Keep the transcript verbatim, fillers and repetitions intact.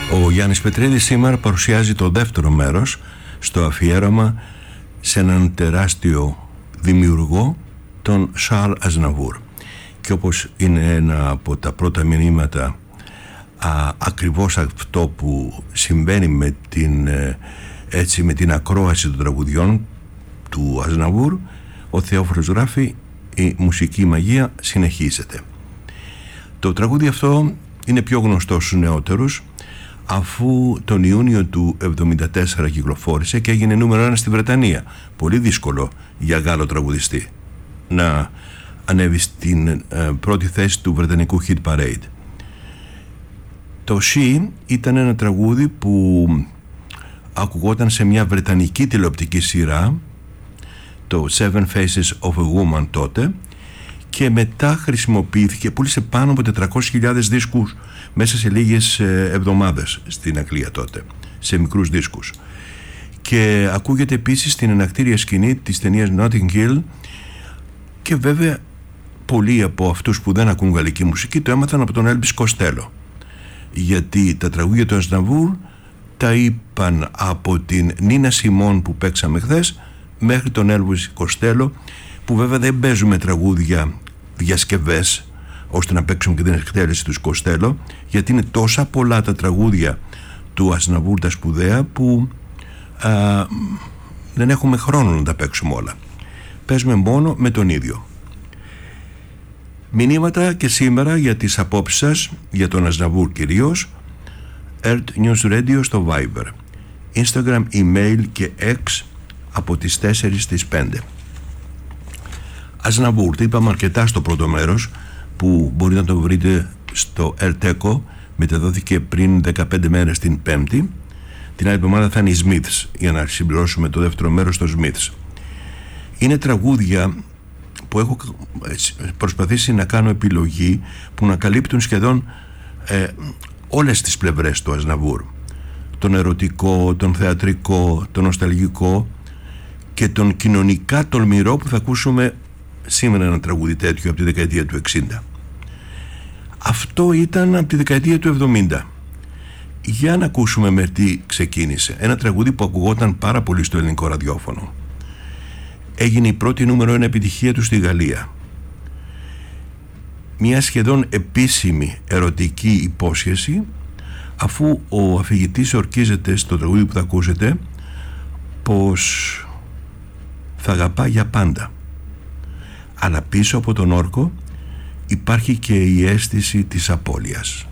Ο Γιάννης Πετρίδης σήμερα παρουσιάζει το δεύτερο μέρος στο αφιέρωμα σε έναν τεράστιο δημιουργό, τον Charles Aznavour. Και όπως είναι ένα από τα πρώτα μηνύματα, α, ακριβώς αυτό που συμβαίνει με την, έτσι, με την ακρόαση των τραγουδιών του Aznavour, ο Θεόφρος γράφει: η μουσική μαγεία συνεχίζεται. Το τραγούδι αυτό είναι πιο γνωστό στους νεότερους, αφού τον Ιούνιο του εβδομήντα τέσσερα κυκλοφόρησε και έγινε νούμερο ένα στη Βρετανία. Πολύ δύσκολο για Γάλλο τραγουδιστή να ανέβει στην ε, πρώτη θέση του βρετανικού hit parade. Το She ήταν ένα τραγούδι που ακουγόταν σε μια βρετανική τηλεοπτική σειρά, το Seven Faces of a Woman τότε, και μετά χρησιμοποιήθηκε, πούλησε πάνω από τετρακόσιες χιλιάδες δίσκους μέσα σε λίγες εβδομάδες στην Αγγλία τότε, σε μικρούς δίσκους. Και ακούγεται επίσης στην ενακτήρια σκηνή της ταινίας Notting Hill, και βέβαια πολλοί από αυτούς που δεν ακούν γαλλική μουσική το έμαθαν από τον Elvis Costello, γιατί τα τραγούδια του Aznavour τα είπαν από την Νίνα Σιμών που παίξαμε χθες μέχρι τον Elvis Costello, που βέβαια δεν παίζουμε τραγούδια διασκευές ώστε να παίξουμε και την εκτέλεση του Costello, γιατί είναι τόσα πολλά τα τραγούδια του Aznavour τα σπουδαία που α, δεν έχουμε χρόνο να τα παίξουμε όλα. Παίζουμε μόνο με τον ίδιο. Μηνύματα και σήμερα για τις απόψεις σας για τον Aznavour κυρίως. Earth News Radio στο Viber, Instagram, email και X από τις τέσσερις στις πέντε. Aznavour, το είπαμε αρκετά στο πρώτο μέρος, που μπορείτε να το βρείτε στο Erteco, μεταδόθηκε πριν δεκαπέντε μέρες την Πέμπτη. Την άλλη εβδομάδα θα είναι οι Smiths, για να συμπληρώσουμε το δεύτερο μέρος στο Smiths. Είναι τραγούδια που έχω προσπαθήσει να κάνω επιλογή που να καλύπτουν σχεδόν ε, όλες τις πλευρές του Aznavour. Τον ερωτικό, τον θεατρικό, τον νοσταλγικό και τον κοινωνικά τολμηρό, που θα ακούσουμε σήμερα ένα τραγούδι τέτοιο από τη δεκαετία του εξήντα. Αυτό ήταν από τη δεκαετία του εβδομήντα. Για να ακούσουμε με τι ξεκίνησε. Ένα τραγούδι που ακουγόταν πάρα πολύ στο ελληνικό ραδιόφωνο. Έγινε η πρώτη νούμερο ένα επιτυχία του στη Γαλλία. Μια σχεδόν επίσημη ερωτική υπόσχεση, αφού ο αφηγητής ορκίζεται στο τραγούδι που θα ακούσετε πως θα αγαπά για πάντα. Αλλά πίσω από τον όρκο υπάρχει και η αίσθηση της απώλειας.